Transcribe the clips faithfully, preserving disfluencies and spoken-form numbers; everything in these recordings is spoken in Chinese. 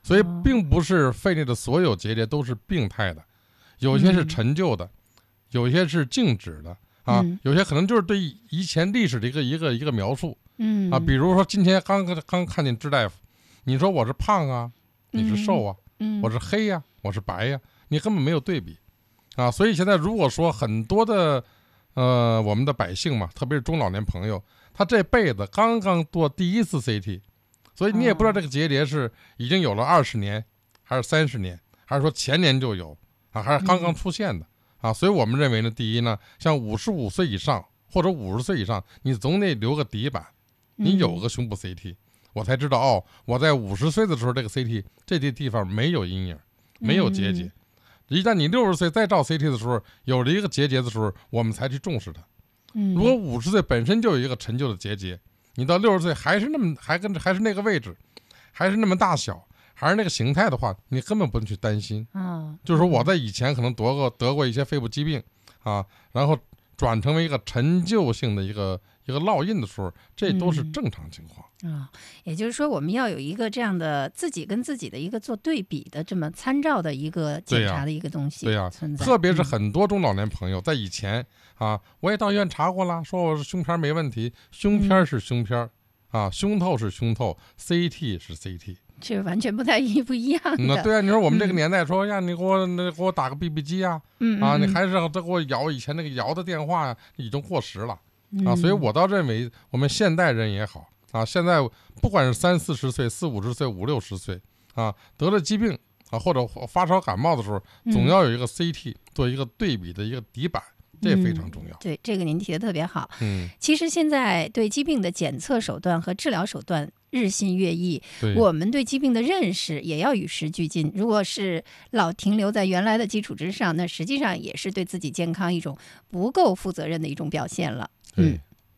所以并不是肺内的所有结节都是病态的，有些是陈旧的，嗯、有些是静止的啊、嗯，有些可能就是对以前历史的一个一个一个描述，嗯啊，比如说今天刚刚看见支大夫，你说我是胖啊，你是瘦啊，嗯、我是黑呀、啊，我是白呀、啊，你根本没有对比啊，所以现在如果说很多的呃我们的百姓嘛，特别是中老年朋友，他这辈子刚刚做第一次 C T。所以你也不知道这个结节是已经有了二十年，还是三十年，还是说前年就有啊，还是刚刚出现的、嗯、啊？所以我们认为呢，第一呢，像五十五岁以上或者五十岁以上，你总得留个底板，你有个胸部 C T，、嗯、我才知道哦，我在五十岁的时候这个 C T 这些地方没有阴影，没有结节。嗯、一旦你六十岁再照 C T 的时候，有了一个结节的时候，我们才去重视它。嗯、如果五十岁本身就有一个陈旧的结节，你到六十岁还是那么还跟还是那个位置，还是那么大小，还是那个形态的话，你根本不用去担心。嗯，就是说我在以前可能得过得过一些肺部疾病啊，然后转成为一个陈旧性的一个一个烙印的时候，这都是正常情况。 嗯啊、哦，也就是说，我们要有一个这样的自己跟自己的一个做对比的这么参照的一个检查的一个东西。 对呀、啊，特别是很多中老年朋友在以前、嗯、啊，我也到医院查过了，说我是胸片没问题，胸片是胸片、嗯、啊，胸透是胸透 ，C T 是 C T。 是完全不太一不一样的。 嗯，对啊，你说我们这个年代说、嗯、呀，你给我那给我打个 B B 机啊，嗯啊，你还是再给我摇以前那个摇的电话、啊、已经过时了、嗯、啊，所以我倒认为我们现代人也好啊，现在不管是三四十岁、四五十岁、五六十岁啊，得了疾病啊或者发烧感冒的时候，总要有一个 C T 做一个对比的一个底板。这非常重要、嗯。 对，这个您提的特别好。 嗯， 其实现在对疾病的检测手段和治疗手段日新月异，我们对疾病的认识也要与时俱进。如果是老停留在原来的基础之上，那实际上也是对自己健康一种不够负责任的一种表现了。 嗯。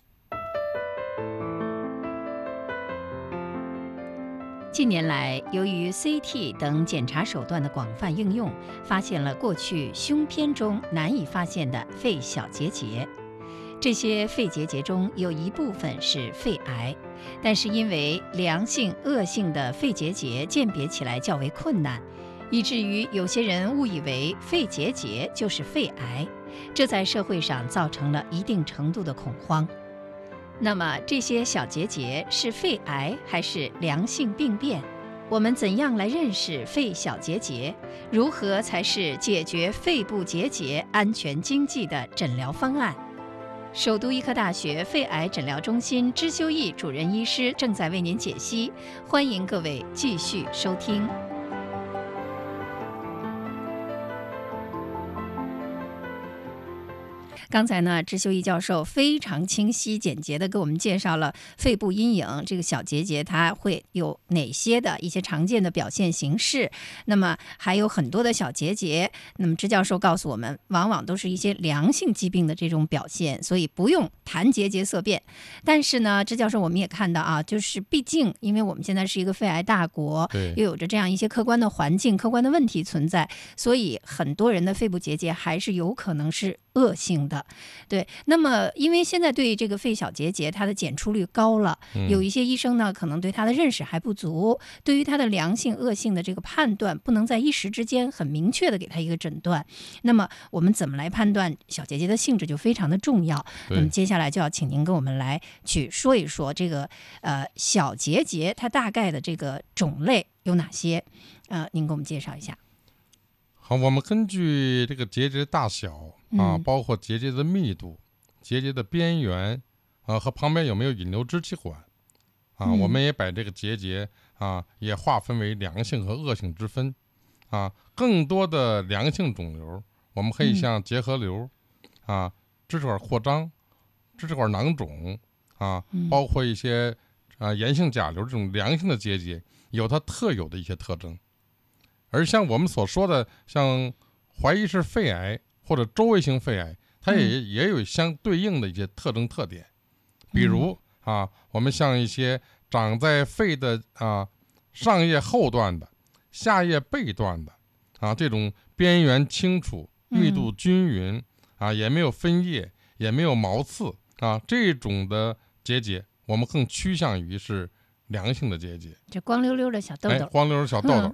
近年来，由于 C T 等检查手段的广泛应用，发现了过去胸片中难以发现的肺小结节。这些肺结节中有一部分是肺癌，但是因为良性、恶性的肺结节鉴别起来较为困难，以至于有些人误以为肺结节就是肺癌，这在社会上造成了一定程度的恐慌。那么这些小结节是肺癌还是良性病变？我们怎样来认识肺小结节？如何才是解决肺部结节安全经济的诊疗方案？首都医科大学肺癌诊疗中心支修义主任医师正在为您解析，欢迎各位继续收听。刚才呢，支修义教授非常清晰简洁地给我们介绍了肺部阴影这个小结节它会有哪些的一些常见的表现形式，那么还有很多的小结节，那么支教授告诉我们往往都是一些良性疾病的这种表现，所以不用谈结节色变。但是呢，支教授我们也看到啊，就是毕竟因为我们现在是一个肺癌大国，又有着这样一些客观的环境、客观的问题存在，所以很多人的肺部结节还是有可能是恶性的。对，那么因为现在对这个肺小结节它的检出率高了， 嗯、 有一些医生呢可能对它的认识还不足，对于它的良性恶性的这个判断不能在一时之间很明确的给它一个诊断。那么我们怎么来判断小结节的性质就非常的重要。那么接下来就要请您跟我们来去说一说这个呃小结节它大概的这个种类有哪些，呃，您给我们介绍一下。 好，我们根据这个结节大小啊，包括结节的密度、结节的边缘啊和旁边有没有引流支气管啊，我们也把这个结节啊也划分为良性和恶性之分啊。更多的良性肿瘤，我们可以像结核瘤啊、支气管扩张、支气管囊肿啊，包括一些啊炎性甲瘤这种良性的结节，有它特有的一些特征。而像我们所说的，像怀疑是肺癌或者周围型肺癌，它也、嗯、也有相对应的一些特征特点。比如、嗯、啊，我们像一些长在肺的啊上叶后段的、下叶背段的啊，这种边缘清楚、密度均匀、嗯、啊，也没有分叶，也没有毛刺啊，这种的结节，我们更趋向于是良性的结节， 这光溜溜的小痘痘， 哎，光溜溜小痘痘、